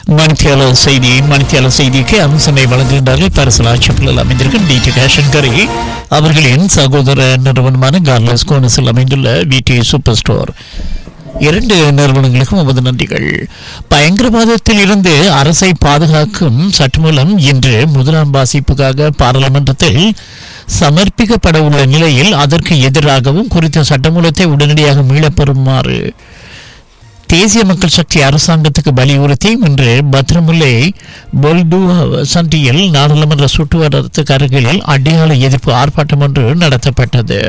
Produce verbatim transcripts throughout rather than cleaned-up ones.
மணித்தியாளர் செய்தி மணித்தியாளர் செய்திக்கு அம்சனை வழங்குகின்றார்கள் பரிசல் ஆட்சிப்பில் அமைந்திருக்கும் டிடி கேஷன் கரி அவர்களின் சகோதர நிறுவனமான கார்லஸ் கோனஸில் அமைந்துள்ள விடி சூப்பர் ஸ்டோர். இரண்டு நிறுவனங்களுக்கும் நமது நன்றிகள். பயங்கரவாதத்தில் இருந்து அரசை பாதுகாக்கும் சட்டமூலம் இன்று முதலாம் வாசிப்புக்காக பாராளுமன்றத்தில் சமர்ப்பிக்கப்பட உள்ள நிலையில் அதற்கு எதிராகவும் குறித்த சட்டமூலத்தை உடனடியாக மீளப்பெறுமாறு தேசிய மக்கள் சக்தி அரசாங்கத்துக்கு வலியுறுத்தி இன்று பத்ரமுல்லை பொல்டு சண்டியில் நாடாளுமன்ற சுற்றுவட்டத்துக்கு அருகில் அடையாள எதிர்ப்பு ஆர்ப்பாட்டம் ஒன்று நடத்தப்பட்டது.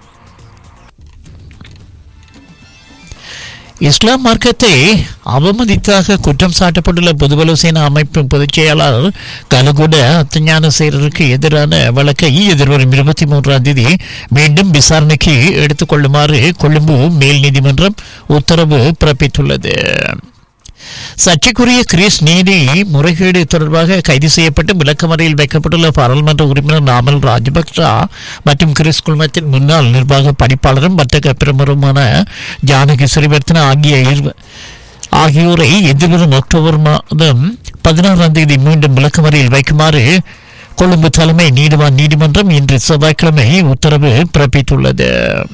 இஸ்லாம் மார்க்கத்தை அவமதித்தாக குற்றம் சாட்டப்பட்டுள்ள பொதுபல சேனா அமைப்பு பொதுச் செயலாளர் கலகுட அத்தஞான சேரருக்கு எதிரான வழக்கை எதிர்வரும் இருபத்தி மூன்றாம் தேதி மீண்டும் விசாரணைக்கு எடுத்துக் கொள்ளுமாறு கொழும்பு மேல் நீதிமன்றம் உத்தரவு பிறப்பித்துள்ளது. சர்ச்சைக்குரிய கிரீஸ் நீதி முறைகேடு தொடர்பாக கைது செய்யப்பட்டு விளக்கமறையில் வைக்கப்பட்டுள்ள பாராளுமன்ற உறுப்பினர் நாமல் ராஜபக்சா மற்றும் கிரீஸ் குழுமத்தின் முன்னாள் நிர்வாக பணிப்பாளரும் வர்த்தக பிரமுகருமான ஜானகி ஸ்ரீவர்த்தன ஆகிய ஆகியோரை எதிர்வரும் அக்டோபர் மாதம் பதினாறாம் தேதி மீண்டும் விளக்கமறையில் வைக்குமாறு கொழும்பு தலைமை நீதிவான் நீதிமன்றம் இன்று செவ்வாய்க்கிழமை உத்தரவு பிறப்பித்துள்ளது.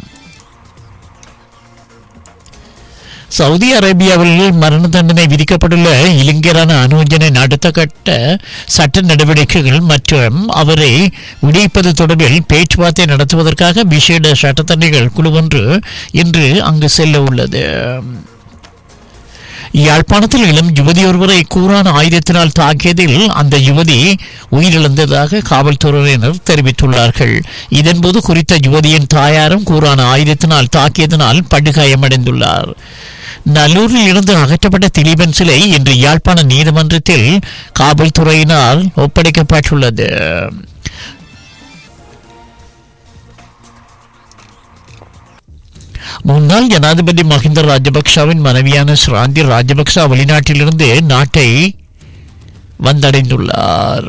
சவுதி அரேபியாவில் மரண தண்டனை விதிக்கப்பட்டுள்ள இளைஞரான அனுஜனை அடுத்த கட்ட சட்ட நடவடிக்கைகள் மற்றும் அவரை விடுவிப்பது தொடர்பில் பேச்சுவார்த்தை நடத்துவதற்காக விசேட சட்டத்தரணிகள் குழு ஒன்று இன்று அங்கு செல்ல உள்ளது. யாழ்ப்பாணத்தில் இளம் யுவதி ஒருவரை கூரான ஆயுதத்தினால் தாக்கியதில் அந்த யுவதி உயிரிழந்ததாக காவல்துறையினர் தெரிவித்துள்ளார்கள். இதன்போது குறித்த யுவதியின் தாயாரும் கூரான ஆயுதத்தினால் தாக்கியதனால் படுகாயமடைந்துள்ளார். நல்லூரில் இருந்து அகற்றப்பட்ட திலீபன் சிலை இன்று யாழ்ப்பாண நீதிமன்றத்தில் காவல்துறையினால் ஒப்படைக்கப்பட்டுள்ளது. முன்னாள் ஜனாதிபதி மஹிந்த ராஜபக்சவின் மனைவியான ஸ்ராந்தி ராஜபக்ச வெளிநாட்டிலிருந்து நாட்டை வந்தடைந்துள்ளார்.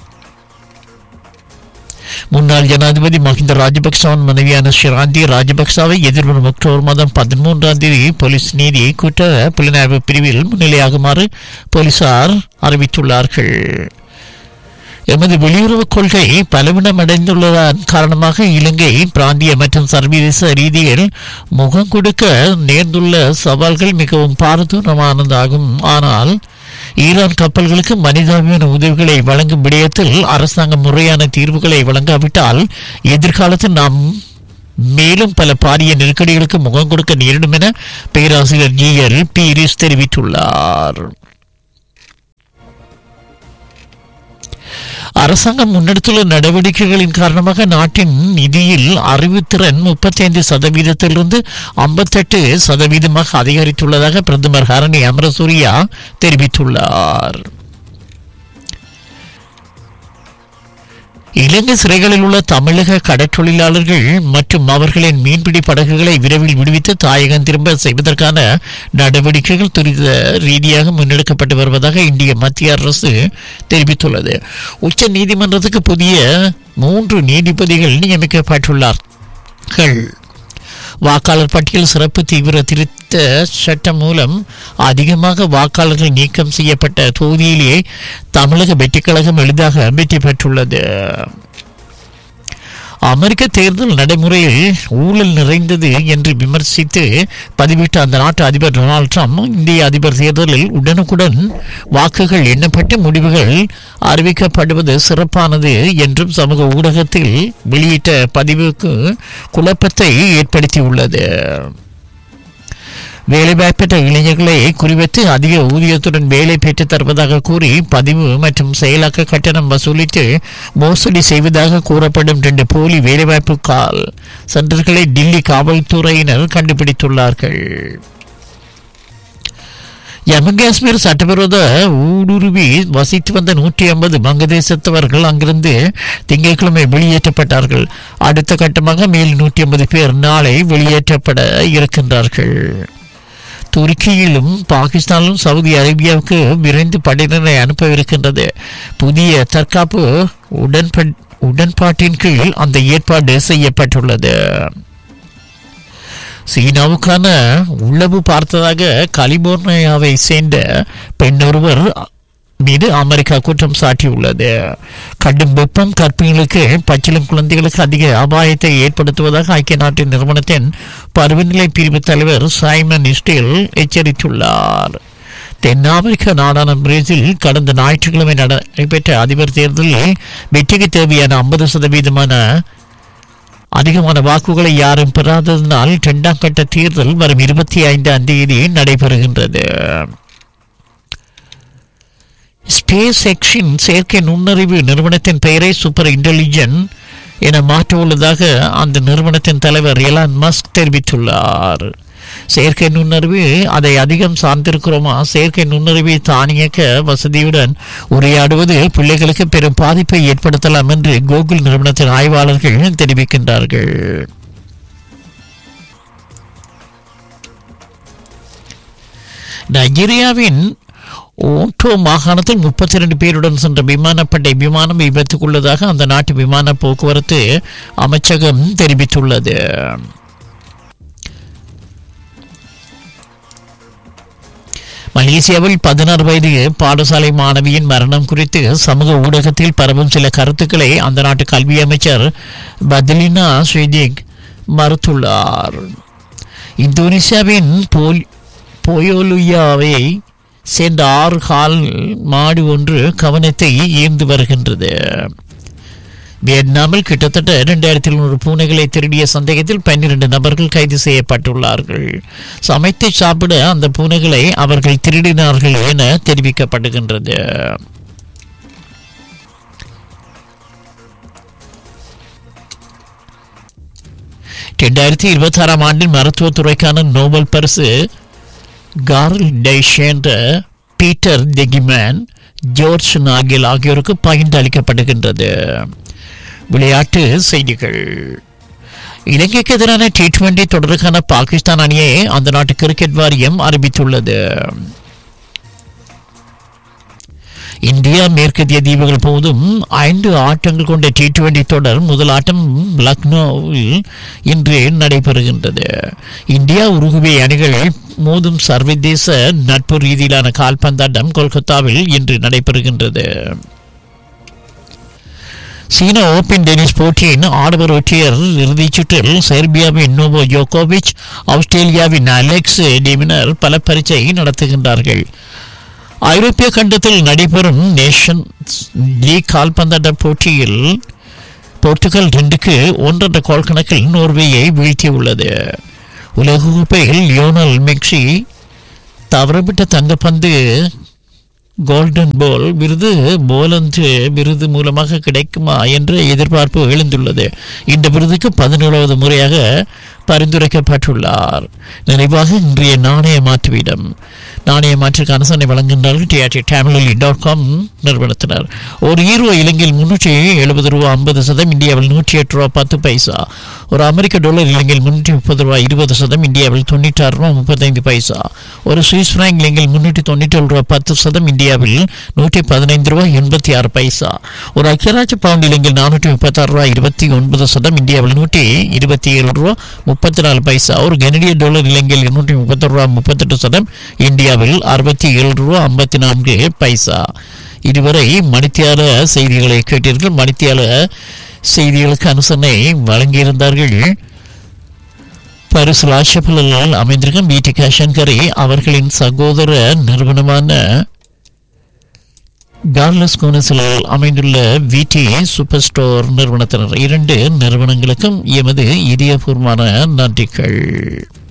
முன்னாள் ஜனாதிபதி மஹிந்த ராஜபக்சவின் மனைவியான ஷிராந்தி ராஜபக்சவை எதிர்வரும் அக்டோபர் மாதம் பதிமூன்றாம் தேதி போலீஸ் நீதி குற்ற புலனாய்வு பிரிவில் முன்னிலையாகுமாறு போலீசார் அறிவித்துள்ளார்கள். எமது வெளியுறவு கொள்கை பலவீனமடைந்துள்ளதன் காரணமாக இலங்கை பிராந்திய மற்றும் சர்வதேச ரீதியில் முகம் கொடுக்க நேர்ந்துள்ள சவால்கள் மிகவும் பாரதூரமானதாகும். ஆனால் ஈரான் கப்பல்களுக்கு மனிதாபிமான உதவிகளை வழங்கும் விடயத்தில் அரசாங்கம் முறையான தீர்வுகளை வழங்காவிட்டால் எதிர்காலத்தில் நாம் மேலும் பல பாரிய நெருக்கடிகளுக்கு முகம் கொடுக்க நேரிடும் என பேராசிரியர் ஜி எல் பீரிஸ் தெரிவித்துள்ளார். அரசாங்கம் முன்னெடுத்துள்ள நடவடிக்கைகளின் காரணமாக நாட்டின் நிதியில் அறிவுத்திறன் முப்பத்தி ஐந்து சதவீதத்திலிருந்து ஐம்பத்தி எட்டு சதவீதமாக அதிகரித்துள்ளதாக பிரதமர் ஹரணி அமரசூரியா தெரிவித்துள்ளார். இலங்கை சிறைகளில் உள்ள தமிழக கடற்றொழிலாளர்கள் மற்றும் அவர்களின் மீன்பிடி படகுகளை விரைவில் விடுவித்து தாயகம் திரும்ப செய்வதற்கான நடவடிக்கைகள் துரித ரீதியாக முன்னெடுக்கப்பட்டு வருவதாக இந்திய மத்திய அரசு தெரிவித்துள்ளது. உச்ச நீதிமன்றத்துக்கு புதிய மூன்று நீதிபதிகள் நியமிக்கப்பட்டுள்ளார்கள். வாக்காளர் பட்டியல் சிறப்பு தீவிர திருத்த சட்டம் மூலம் அதிகமாக வாக்காளர்கள் நீக்கம் செய்யப்பட்ட தொகுதியிலேயே தமிழக வெற்றிக் கழகம் எளிதாக வெற்றி பெற்றுள்ளது. அமெரிக்க தேர்தல் நடைமுறையில் ஊழல் நிறைந்தது என்று விமர்சித்து பதிவிட்ட அந்த நாட்டு அதிபர் டொனால்டு ட்ரம்ப் இந்திய அதிபர் தேர்தலில் உடனுக்குடன் வாக்குகள் எண்ணப்பட்டு முடிவுகள் அறிவிக்கப்படுவது சிறப்பானது என்றும் சமூக ஊடகத்தில் வெளியிட்ட பதிவுக்கு குழப்பத்தை ஏற்படுத்தியுள்ளது. வேலைவாய்ப்பற்ற இளைஞர்களை குறிவைத்து அதிக ஊதியத்துடன் வேலை பெற்றுத் தருவதாக கூறி பதிவு மற்றும் செயலாக்க கட்டணம் வசூலித்து மோசடி செய்வதாக கூறப்படும் இரண்டு போலி வேலைவாய்ப்பு கால் சென்டர்களை டில்லி காவல்துறையினர் கண்டுபிடித்துள்ளார்கள். ஜம்மு காஷ்மீர் சட்டவிரோத ஊடுருவி வசித்து வந்த நூற்றி ஐம்பது வங்கதேசத்தவர்கள் அங்கிருந்து திங்கட்கிழமை வெளியேற்றப்பட்டார்கள். அடுத்த கட்டமாக மேல் நூற்றி ஐம்பது பேர் நாளை வெளியேற்றப்பட இருக்கின்றார்கள். துருக்கியிலும் பாகிஸ்தானிலும் சவுதி அரேபியாவுக்கு விரைந்து படையினரை அனுப்பவிருக்கின்றது. புதிய தற்காப்பு உடன்ப உடன்பாட்டின் கீழ் அந்த ஏற்பாடு செய்யப்பட்டுள்ளது. சீனாவுக்கான உள்ளவு பார்த்ததாக கலிபோர்னியாவை சேர்ந்த பெண் ஒருவர் மீது அமெரிக்கா குற்றம் சாட்டியுள்ளது. கடும் வெப்பம் கர்ப்பிணிகளுக்கு பச்சிளம் குழந்தைகளுக்கு அதிக அபாயத்தை ஏற்படுத்துவதாக ஐக்கிய நாட்டின் நிறுவனத்தின் பருவநிலை பிரிவு தலைவர் சைமன் ஸ்டீல் எச்சரித்துள்ளார். தென் ஆப்பிரிக்க நாடான பிரேசில் கடந்த ஞாயிற்றுக்கிழமை நடைபெற்ற அதிபர் தேர்தலில் வெற்றிக்கு தேவையான ஐம்பது சதவீதமான அதிகமான வாக்குகளை யாரும் பெறாததனால் இரண்டாம் கட்ட தேர்தல் வரும் இருபத்தி ஐந்தாம் தேதி நடைபெறுகின்றது. ஸ்பேஸ் எக்ஸின் செயற்கை நுண்ணறிவு நிறுவனத்தின் பெயரை சூப்பர் இன்டெலிஜென்ட் என மாற்ற உள்ளதாக அந்த நிறுவனத்தின் தலைவர் எலான் மஸ்க் தெரிவித்துள்ளார். செயற்கை நுண்ணறிவு அதை அதிகம் சார்ந்திருக்கிறோமா? செயற்கை நுண்ணறிவை தானியக்க வசதியுடன் உரையாடுவது பிள்ளைகளுக்கு பெரும் பாதிப்பை ஏற்படுத்தலாம் என்று கூகுள் நிறுவனத்தின் ஆய்வாளர்கள் தெரிவிக்கின்றார்கள். நைஜீரியாவின் ஓட்டோ மாகாணத்தில் முப்பத்தி இரண்டு பேருடன் சென்ற விமானப்படை விமானம் விபத்துக்குள்ளதாக அந்த நாட்டு விமான போக்குவரத்து அமைச்சகம் தெரிவித்துள்ளது. மலேசியாவில் பதினாறு வயது பாடசாலை மாணவியின் மரணம் குறித்து சமூக ஊடகத்தில் பரவும் சில கருத்துக்களை அந்த நாட்டு கல்வி அமைச்சர் பத்லினா ஸ்ரீதிக் மறுத்துள்ளார். இந்தோனேசியாவின் போல் போயோலுயாவை சேர்ந்த ஆறு கால் மாடு ஒன்று கவனத்தை ஈர்ந்து வருகின்றது. வியட்நாமில் கிட்டத்தட்ட இரண்டாயிரத்தி எழுநூறு பூனைகளை திருடிய சந்தேகத்தில் பன்னிரண்டு நபர்கள் கைது செய்யப்பட்டுள்ளார்கள். சமைத்து சாப்பிட அந்த பூனைகளை அவர்கள் திருடினார்கள் என தெரிவிக்கப்படுகின்றது. இரண்டாயிரத்தி இருபத்தி ஆறாம் ஆண்டில் மருத்துவத்துறைக்கான நோபல் பரிசு கார்ல் டைஷேண்ட பீட்டர் தெகிமேன் ஜோர்ஜ் நாகேல் ஆகியோருக்கு பகிர்ந்து அளிக்கப்படுகின்றது. விளையாட்டு செய்திகள். இலங்கைக்கு எதிரான டி டுவெண்டி தொடருக்கான பாகிஸ்தான் அணியை அந்த நாட்டு கிரிக்கெட் வாரியம் அறிவித்துள்ளது. இந்தியா மேற்கத்திய தீவுகள் போதும் ஐந்து ஆட்டங்கள் கொண்ட டி டுவெண்டி தொடர் முதல் ஆட்டம் லக்னோவில் இன்று நடைபெறுகின்றது. இந்தியா உருகுவே அணிகள் மோதும் சர்வதேச நட்பு ரீதியிலான கால்பந்தாட்டம் கொல்கத்தாவில் இன்று நடைபெறுகின்றது. சீன ஓபன் டென்னிஸ் போட்டியின் ஆடவர் ஒற்றையர் இறுதிச் சுற்றில் செர்பியாவின் நோவோ ஜோகோவிச் ஆஸ்திரேலியாவின் அலெக்ஸ் டிமினர் பல பரீட்சை நடத்துகின்றார்கள். ஐரோப்பிய கண்டத்தில் நடைபெறும் நேஷன்ஸ் லீக் கால்பந்தாட்ட போட்டியில் போர்த்துகல் ரெண்டுக்கு ஒன்றரை கோல் கணக்கில் நோர்வேயை வீழ்த்தியுள்ளது. உலகக்கோப்பையில் லியோனல் மெஸ்ஸி தவறவிட்ட தங்கப்பந்து கோல்டன் போல் விருது போலந்து விருது மூலமாக கிடைக்குமா என்ற எதிர்பார்ப்பு எழுந்துள்ளது. இந்த விருதுக்கு பதினேழாவது முறையாக பரிந்துரைக்கப்பட்டுள்ளார். நிறைவாக இன்றைய நாணய மாற்றுவிடம். நாணய மாற்றுக்கு அனுசரணை வழங்குகின்றார்கள் டிஆர்டி டேமிலி டாட் காம் நிறுவனத்தினர். ஒரு ஈரோ இலங்கையில் முன்னூற்றி எழுபது ரூபா ஐம்பது சதம், இந்தியாவில் நூற்றி எட்டு ரூபா பத்து பைசா. ஒரு அமெரிக்க டாலர் இலங்கையில் முன்னூற்றி முப்பது ரூபா இருபது சதம், இந்தியாவில் தொண்ணூற்றி ஆறு ரூபா முப்பத்தைந்து பைசா. ஒரு சுவிஸ் பிராங்க் இலங்கையில் முன்னூற்றி தொண்ணூற்றி ஏழு ரூபா பத்து சதம், இந்தியாவில் நூற்றி பதினைந்து ரூபா எண்பத்தி ஆறு பைசா. ஒரு ஐக்கியராஜ பவுண்ட் இலங்கையில் நானூற்றி முப்பத்தி ஆறு ரூபா இருபத்தி ஒன்பது சதம், இந்தியாவில் நூற்றி இருபத்தி ஏழு ரூபா முப்பத்தி நாலு பைசா. ஒரு கனடிய டாலர் இலங்கையில் இருநூற்றி முப்பத்தி ரூபா முப்பத்தெட்டு சதம், இந்தியாவில் அறுபத்தி ஏழு ரூபா ஐம்பத்தி நான்கு பைசா. இதுவரை மணித்தியால செய்திகளை கேட்டீர்கள். மணித்தியால செய்திகளுக்கு அனுசரணை வழங்கியிருந்தார்கள் பரிசு லாஷபலால் அமைந்திருக்கும் பிடி கேஷன்கரை அவர்களின் சகோதர நிறுவனமான கார்லஸ் கோனஸில் அமைந்துள்ள விடி சூப்பர் ஸ்டோர் நிறுவனத்தினர். இரண்டு நிறுவனங்களுக்கும் எமது இதயபூர்வமான நன்றிகள்.